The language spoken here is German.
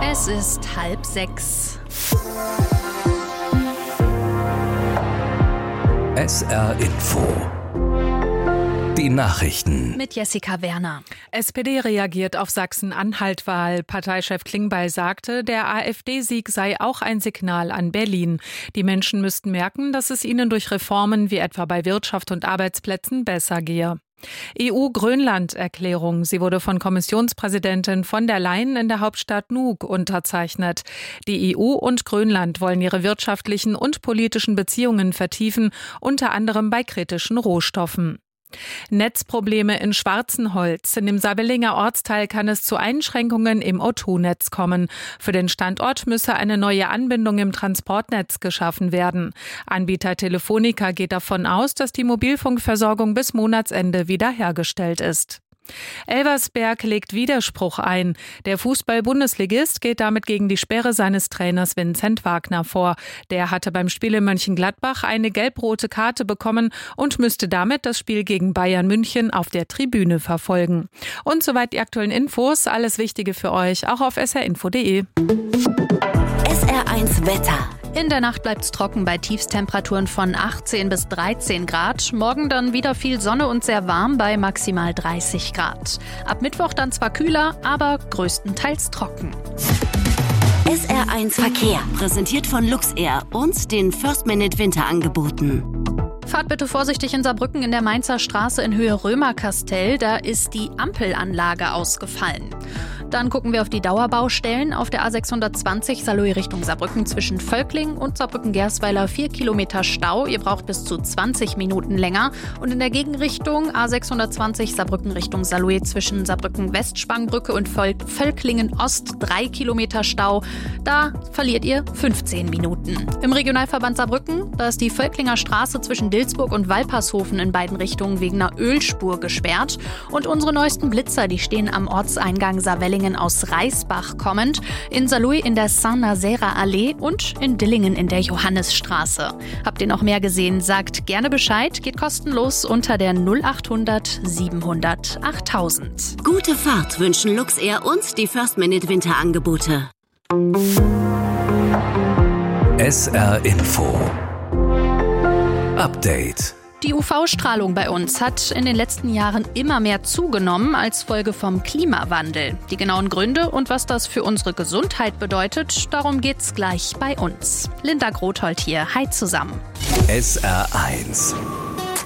Es ist 5:30. SR Info. Die Nachrichten. Mit Jessica Werner. SPD reagiert auf Sachsen-Anhalt-Wahl. Parteichef Klingbeil sagte, der AfD-Sieg sei auch ein Signal an Berlin. Die Menschen müssten merken, dass es ihnen durch Reformen wie etwa bei Wirtschaft und Arbeitsplätzen besser gehe. EU-Grönland-Erklärung. Sie wurde von Kommissionspräsidentin von der Leyen in der Hauptstadt Nuuk unterzeichnet. Die EU und Grönland wollen ihre wirtschaftlichen und politischen Beziehungen vertiefen, unter anderem bei kritischen Rohstoffen. Netzprobleme in Schwarzenholz. In dem Saarvellinger Ortsteil kann es zu Einschränkungen im O2-Netz kommen. Für den Standort müsse eine neue Anbindung im Transportnetz geschaffen werden. Anbieter Telefonica geht davon aus, dass die Mobilfunkversorgung bis Monatsende wiederhergestellt ist. Elversberg legt Widerspruch ein. Der Fußball-Bundesligist geht damit gegen die Sperre seines Trainers Vincent Wagner vor. Der hatte beim Spiel in Mönchengladbach eine gelb-rote Karte bekommen und müsste damit das Spiel gegen Bayern München auf der Tribüne verfolgen. Und soweit die aktuellen Infos. Alles Wichtige für euch auch auf srinfo.de. SR1 Wetter. In der Nacht bleibt es trocken bei Tiefstemperaturen von 18 bis 13 Grad. Morgen dann wieder viel Sonne und sehr warm bei maximal 30 Grad. Ab Mittwoch dann zwar kühler, aber größtenteils trocken. SR1 Verkehr, präsentiert von Luxair und den First-Minute-Winterangeboten. Fahrt bitte vorsichtig in Saarbrücken in der Mainzer Straße in Höhe Römerkastell. Da ist die Ampelanlage ausgefallen. Dann gucken wir auf die Dauerbaustellen auf der A620 Saarlouis Richtung Saarbrücken zwischen Völkling und Saarbrücken-Gersweiler 4 Kilometer Stau. Ihr braucht bis zu 20 Minuten länger. Und in der Gegenrichtung A620 Saarbrücken Richtung Saarlouis zwischen Saarbrücken-Westspangenbrücke und Völklingen-Ost 3 Kilometer Stau. Da verliert ihr 15 Minuten. Im Regionalverband Saarbrücken, da ist die Völklinger Straße zwischen Dilsburg und Walpershofen in beiden Richtungen wegen einer Ölspur gesperrt. Und unsere neuesten Blitzer, die stehen am Ortseingang Saarwellingen aus Reisbach kommend, in Saarlouis in der Saint-Nazaire-Allee und in Dillingen in der Johannisstraße. Habt ihr noch mehr gesehen? Sagt gerne Bescheid, geht kostenlos unter der 0800 700 8000. Gute Fahrt wünschen Luxair und die First-Minute-Winterangebote. SR Info. Update. Die UV-Strahlung bei uns hat in den letzten Jahren immer mehr zugenommen als Folge vom Klimawandel. Die genauen Gründe und was das für unsere Gesundheit bedeutet, darum geht's gleich bei uns. Linda Grothold hier. Hi zusammen. SR1